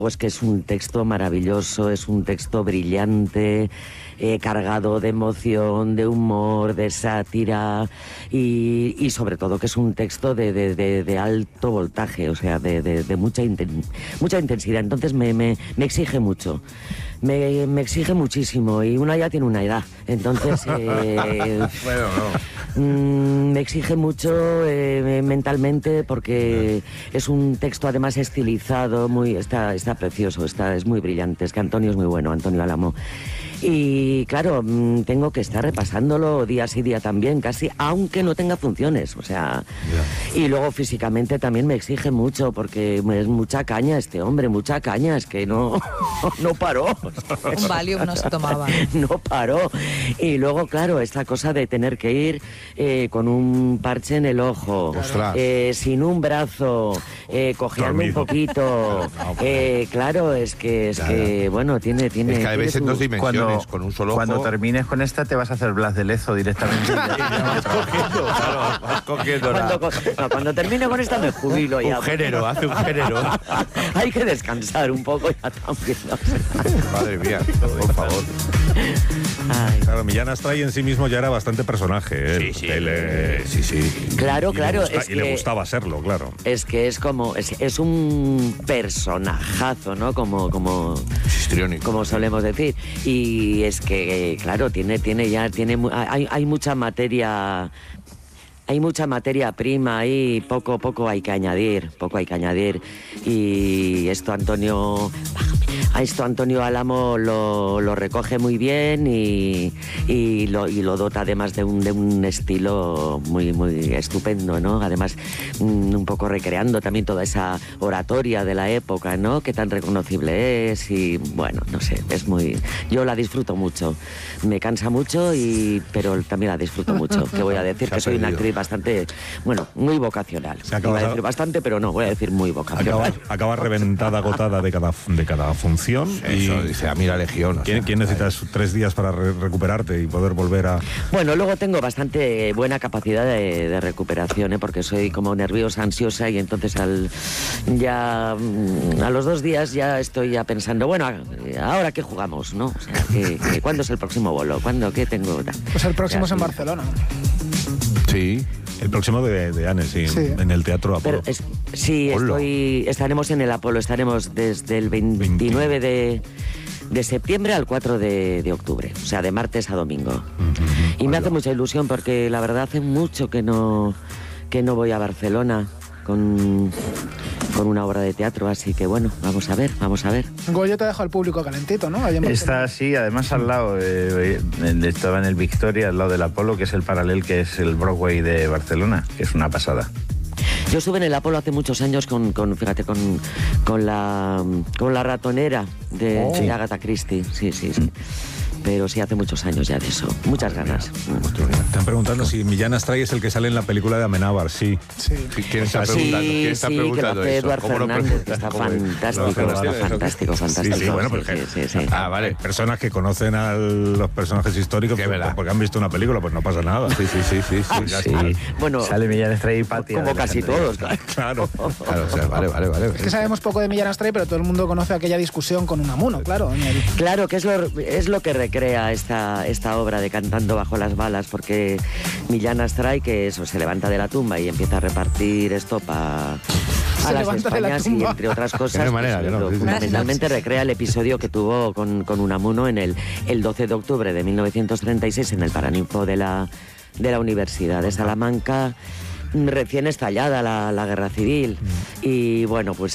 Pues que es un texto maravilloso, es un texto brillante, cargado de emoción, de humor, de sátira y sobre todo que es un texto de alto voltaje, o sea, de mucha intensidad. Entonces me exige mucho. Me exige muchísimo y una ya tiene una edad, entonces bueno, no. me exige mucho mentalmente porque es un texto además estilizado, está precioso, es muy brillante, es que Antonio es muy bueno, Antonio Álamo. Y claro, tengo que estar repasándolo día sí día también, casi, aunque no tenga funciones, o sea... Yeah. Y luego físicamente también me exige mucho, porque es mucha caña este hombre, mucha caña, es que no paró. Un Valium no se tomaba. No paró. Y luego, claro, esta cosa de tener que ir con un parche en el ojo, sin un brazo, cojeando un poquito. Claro, es que, bueno, tiene... Es que a veces en dos dimensiones. Con un solo ojo. Cuando termines con esta te vas a hacer Blas de Lezo directamente. Vas cogiendo, claro, vas cogiendo. Cuando termine con esta me jubilo ya. Hace un género. Hay que descansar un poco ya también. Madre mía, por favor. Ay. Claro, Millán Astray en sí mismo ya era bastante personaje. Sí. Claro. Y le gustaba serlo, claro. Es que es como... Es un personajazo, ¿no? Como solemos decir. Y es que, claro, hay mucha materia... Hay mucha materia prima y poco hay que añadir. Y esto Antonio Álamo lo recoge muy bien y lo dota además de un estilo muy estupendo, ¿no? Además, un poco recreando también toda esa oratoria de la época, ¿no? Que tan reconocible es y, bueno, no sé, yo la disfruto mucho. Me cansa mucho, pero también la disfruto mucho. Que voy a decir que soy una actriz bastante, muy vocacional. Iba a decir bastante, pero no, voy a decir muy vocacional. Acaba reventada, agotada de cada función. Eso, dice, a mí la Legión. ¿Quién necesitas 3 días para recuperarte y poder volver a...? Bueno, luego tengo bastante buena capacidad de recuperación, porque soy como nerviosa, ansiosa, y entonces a los 2 días ya estoy pensando, bueno, ¿ahora qué jugamos, no? O sea, ¿cuándo es el próximo bolo? ¿Qué tengo? Pues el próximo es en Barcelona. Sí. El próximo de Anne, sí, en el Teatro Apolo. Estaremos en el Apolo, estaremos desde el 29 de septiembre al 4 de octubre, o sea, de martes a domingo. Y me hace mucha ilusión porque la verdad hace mucho que no voy a Barcelona con una obra de teatro, así que bueno, vamos a ver. Goyo te deja al público calentito, ¿no? Está así, además al lado, estaba en el Victoria, al lado del Apolo, que es el paralel, que es el Broadway de Barcelona, que es una pasada. Yo estuve en el Apolo hace muchos años con la ratonera de Agatha Christie, sí. Pero sí, hace muchos años ya de eso. Muchas ganas. Están preguntando si Millán Astray es el que sale en la película de Amenábar, sí. ¿Quién está preguntando? ¿Quién está preguntando eso? Eduard Fernández, que está fantástico. Sí, bueno, porque vale. Personas que conocen a los personajes históricos porque han visto una película, pues no pasa nada. Sí. Bueno, sale Millán Astray y Patti. Como casi todos, claro. O sea, vale. Es que sabemos poco de Millán Astray, pero todo el mundo conoce aquella discusión con Unamuno, claro. Claro, que es lo que recrea esta obra de Cantando bajo las balas, porque Millán Astray, que se levanta de la tumba y empieza a repartir estopa a las Españas y entre otras cosas, fundamentalmente recrea el episodio que tuvo con Unamuno en el 12 de octubre de 1936 en el Paraninfo de la Universidad de Salamanca, recién estallada la guerra civil. Y bueno, pues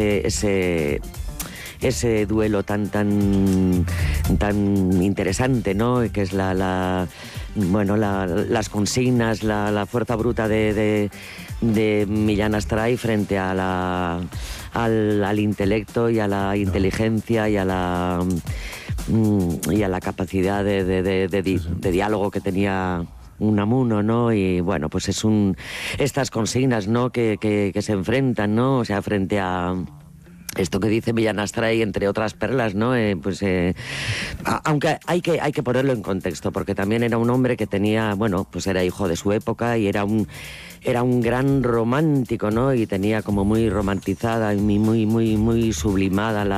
ese duelo tan interesante, ¿no? Que es las consignas, la fuerza bruta de Millán Astray frente al intelecto y a la inteligencia y a la capacidad de diálogo que tenía Unamuno, ¿no? Y bueno, pues estas consignas, ¿no? Que se enfrentan, ¿no? O sea, frente a esto que dice Millán Astray, entre otras perlas, ¿no? Aunque hay que ponerlo en contexto, porque también era un hombre que tenía, pues era hijo de su época y era un gran romántico, ¿no? Y tenía como muy romantizada y muy sublimada